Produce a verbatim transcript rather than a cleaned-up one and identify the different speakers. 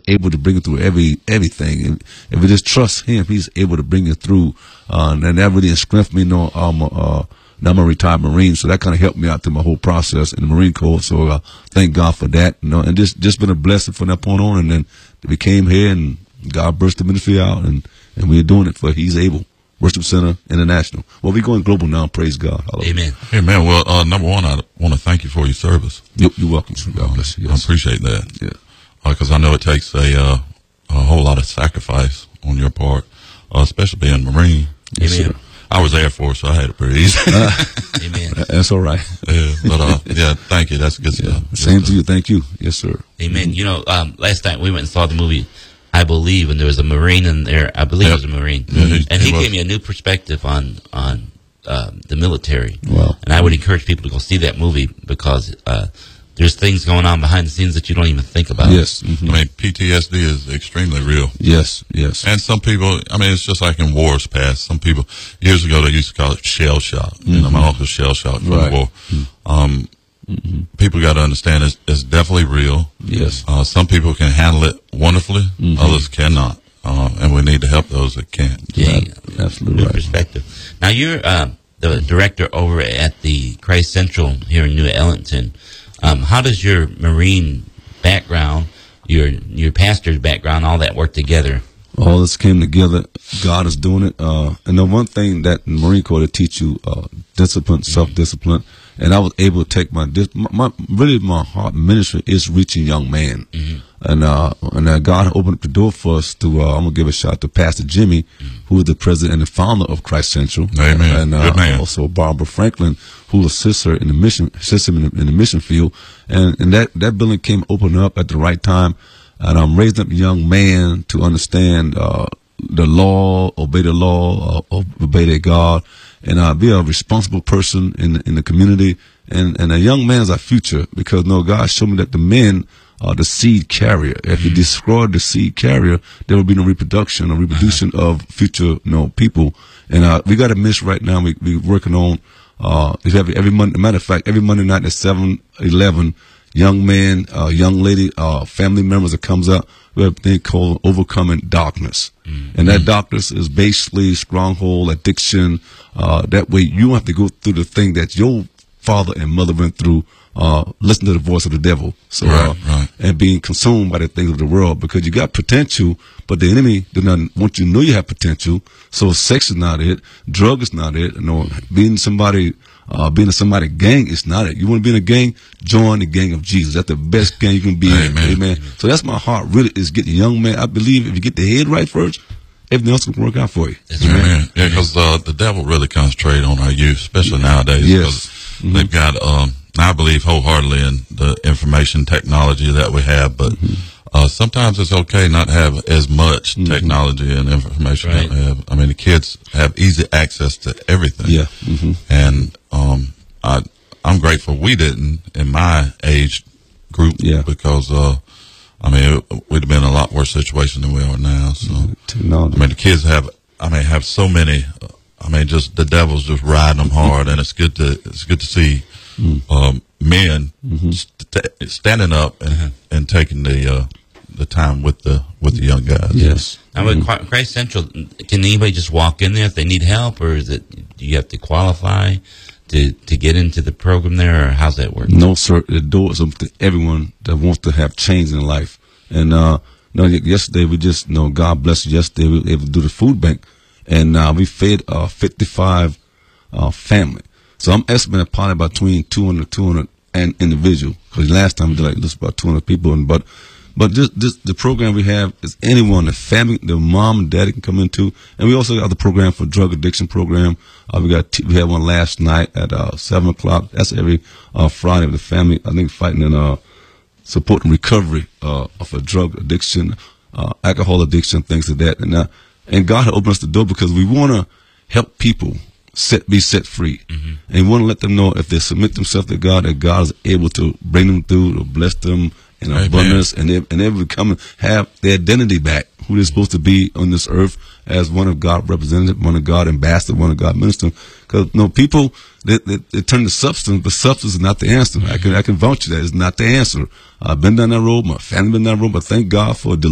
Speaker 1: able to bring you through every everything. And if we just trust Him, He's able to bring you through. Uh, and that really strengthened me. You know, I'm a, uh, now I'm a retired Marine, so that kind of helped me out through my whole process in the Marine Corps. So uh, thank God for that. You know, and just just been a blessing from that point on. And then we came here, and God burst the ministry out, and and we're doing it for He's able. Worship Center International. Well, we're going global now. Praise God. Hallelujah.
Speaker 2: Amen.
Speaker 3: Amen. Well, uh, number one, I want to thank you for your service.
Speaker 1: You're, you're welcome. God bless you.
Speaker 3: Yes. I appreciate that. Yeah. Because uh, I know it takes a uh, a whole lot of sacrifice on your part, uh, especially being a Marine.
Speaker 2: Yes, Amen.
Speaker 3: Sir. I was Air Force, so I had it pretty easy.
Speaker 1: Uh,
Speaker 2: Amen.
Speaker 1: That's all right.
Speaker 3: Yeah, but uh, yeah, thank you. That's good
Speaker 1: yeah.
Speaker 3: stuff.
Speaker 1: Same
Speaker 3: good
Speaker 1: to you. Thank you. Yes, sir.
Speaker 2: Amen. You know, um, last night we went and saw the movie I Believe, and there was a Marine in there. I believe
Speaker 3: yep.
Speaker 2: it was a Marine.
Speaker 3: Yeah, he,
Speaker 2: and he,
Speaker 3: he
Speaker 2: gave me a new perspective on on um, the military.
Speaker 1: Wow.
Speaker 2: And I would encourage people to go see that movie because uh, there's things going on behind the scenes that you don't even think about.
Speaker 1: Yes. Mm-hmm.
Speaker 3: I mean, P T S D is extremely real.
Speaker 1: Yes, yes.
Speaker 3: And some people, I mean, it's just like in wars past. Some people, years ago, they used to call it shell shock. Mm-hmm. You know, my uncle's shell shock from
Speaker 1: right.
Speaker 3: the war. Mm-hmm. Um, Mm-hmm. People got to understand it's, it's definitely real.
Speaker 1: Yes.
Speaker 3: Uh, some people can handle it wonderfully, mm-hmm. others cannot, uh, and we need to help those that can.
Speaker 2: Yeah,
Speaker 1: yeah, absolutely
Speaker 2: new
Speaker 1: right.
Speaker 2: perspective. Now you're uh, the director over at the Christ Central here in New Ellington. Um, how does your Marine background, your your pastor's background, all that work together?
Speaker 1: All this came together. God is doing it. Uh, and the one thing that in the Marine Corps, they teach you uh, discipline, mm-hmm. self-discipline. And I was able to take my, my, my really my heart ministry is reaching young man. Mm-hmm. And uh, and uh, God opened up the door for us to, uh, I'm going to give a shout out to Pastor Jimmy, mm-hmm. who is the president and the founder of Christ Central.
Speaker 3: Amen.
Speaker 1: And uh,
Speaker 3: Good man.
Speaker 1: Also Barbara Franklin, who assists her in the mission, assists him in the, in the mission field. And, and that, that building came open up at the right time. And I'm raising up a young man to understand uh, the law, obey the law, uh, obey their God, and uh, be a responsible person in in the community. And and a young man is our future because no, God showed me that the men are the seed carrier. If you destroy the seed carrier, there will be no reproduction or reproduction of future you know people. And uh, we got a mission right now. We we working on uh, every every Monday. Matter of fact, every Monday night at seven eleven. Young man, uh, young lady, uh, family members that comes up, we have a thing called overcoming darkness. Mm-hmm. And that darkness is basically stronghold, addiction. Uh, that way you don't have to go through the thing that your father and mother went through, uh, listen to the voice of the devil. So,
Speaker 3: right,
Speaker 1: uh,
Speaker 3: right.
Speaker 1: and being consumed by the things of the world because you got potential, but the enemy does not want you to know you have potential. So sex is not it. Drug is not it. You know, being somebody, Uh, being in somebody's gang is not it. You want to be in a gang? Join the gang of Jesus. That's the best gang you can be in.
Speaker 3: Amen.
Speaker 1: Amen. So that's my heart really is getting young man. I believe if you get the head right first, everything else can work out for you.
Speaker 2: That's
Speaker 3: Amen.
Speaker 2: right.
Speaker 3: Yeah, because uh, the devil really concentrates on our youth, especially nowadays.
Speaker 1: Yes.
Speaker 3: Because
Speaker 1: Mm-hmm.
Speaker 3: they've got, um, I believe wholeheartedly in the information technology that we have, but mm-hmm. uh, sometimes it's okay not to have as much mm-hmm. technology and information
Speaker 2: right.
Speaker 3: that we have. I mean, the kids have easy access to everything.
Speaker 1: Yeah. Mm-hmm.
Speaker 3: And um, I, I'm grateful we didn't in my age group
Speaker 1: Yeah.
Speaker 3: because, uh, I mean, it, we'd have been in a lot worse situation than we are now. So,
Speaker 1: Technology.
Speaker 3: I mean, the kids have, I mean, have so many, uh, I mean, just the devil's just riding them hard, and it's good to, it's good to see, mm. um, men mm-hmm. st- standing up and, mm-hmm. and taking the, uh, the time with the, with the young guys.
Speaker 1: Yes.
Speaker 2: Now with mm-hmm. Christ Central, can anybody just walk in there if they need help, or is it, do you have to qualify to to get into the program there, or how's that work?
Speaker 1: No, sir. The door is open to everyone that wants to have change in life. And uh, no, yesterday we just, you know, God bless us. Yesterday we were able to do the food bank, and uh, we fed uh, fifty-five uh, family. So I'm estimating probably about between two hundred, two hundred and individual. Because last time we did like just about two hundred people, and but. But this, this, the program we have is anyone, the family, the mom and daddy can come into. And we also got the program for drug addiction program. Uh, we got, t- we had one last night at, uh, seven o'clock. That's every, uh, Friday with the family, I think fighting and, uh, supporting recovery, uh, of a drug addiction, uh, alcohol addiction, things like that. And, uh, and God opened us the door because we want to help people set, be set free. Mm-hmm. And we want to let them know if they submit themselves to God, that God is able to bring them through, to bless them, in abundance, and they, and they will come and have their identity back, who they're supposed to be on this earth as one of God representative, one of God ambassador, one of God minister. Because you know, people they, they, they turn to substance, but substance is not the answer. I can I can vouch you that it's not the answer. I've been down that road, my family been down that road, but thank God for